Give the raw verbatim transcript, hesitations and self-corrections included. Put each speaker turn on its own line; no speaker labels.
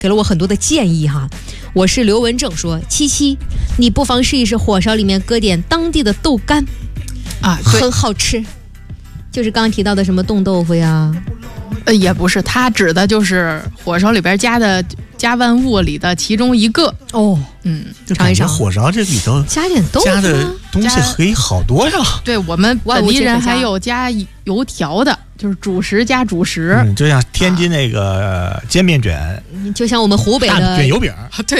给了我很多的建议哈。我是刘文正说，七七，你不妨试一试火烧里面搁点当地的豆干
啊，
很好吃。就是刚刚提到的什么冻豆腐呀。
呃，也不是，它指的就是火烧里边加的加万物里的其中一个
哦。
嗯，
尝一尝
火烧这里头
加点豆腐
加的东西可以好多呀。
对，我们本地人还有加油条的，就是主食加主食。
嗯，就像天津那个煎面卷，
就像我们湖北的
卷油饼。
对，